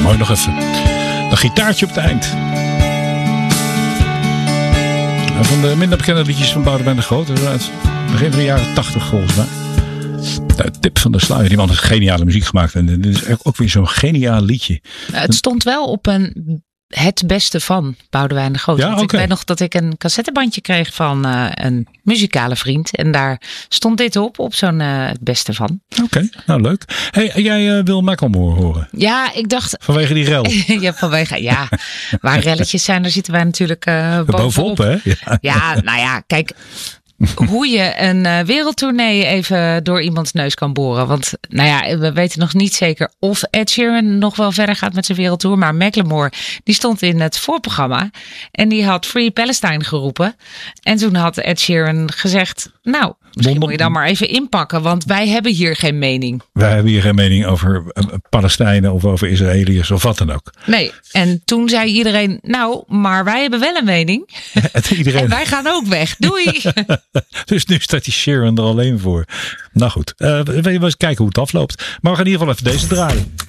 Mooi nog even. Een gitaartje op het eind. Van de minder bekende liedjes van Boudewijn de Groot. Uit begin van de jaren 80 volgens mij. De tip van de sluier. Die man heeft geniale muziek gemaakt. En dit is ook weer zo'n geniaal liedje. Het stond wel op het beste van Boudewijn de Groot. Ja, Want ik weet nog dat ik een cassettebandje kreeg van een muzikale vriend. En daar stond dit op zo'n het beste van. Oké, nou leuk. Hey, jij wil Macklemore horen? Ja, ik dacht... Vanwege die rel? Ja, waar relletjes zijn, daar zitten wij natuurlijk bovenop. Hè? Ja, nou ja, kijk... Hoe je een wereldtournee even door iemands neus kan boren. Want nou ja, we weten nog niet zeker of Ed Sheeran nog wel verder gaat met zijn wereldtour. Maar Macklemore, die stond in het voorprogramma. En die had Free Palestine geroepen. En toen had Ed Sheeran gezegd... Nou, misschien moet je dan maar even inpakken. Want wij hebben hier geen mening. Wij hebben hier geen mening over Palestijnen of over Israëliërs of wat dan ook. Nee, en toen zei iedereen... Nou, maar wij hebben wel een mening. En wij gaan ook weg. Doei! Dus nu staat die Sheeran er alleen voor. Nou goed, we eens kijken hoe het afloopt. Maar we gaan in ieder geval even deze draaien.